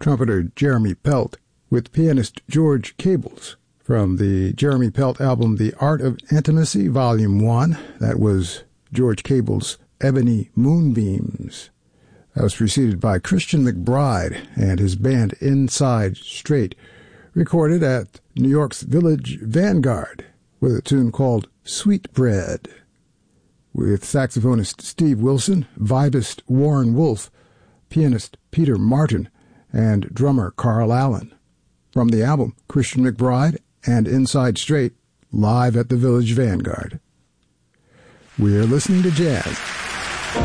trumpeter Jeremy Pelt with pianist George Cables from the Jeremy Pelt album The Art of Intimacy, Volume 1. That was George Cables' Ebony Moonbeams. That was preceded by Christian McBride and his band Inside Straight, recorded at New York's Village Vanguard with a tune called Sweet Bread, with saxophonist Steve Wilson, vibist Warren Wolf, pianist Peter Martin, and drummer Carl Allen. From the album, Christian McBride and Inside Straight, live at the Village Vanguard. We're listening to jazz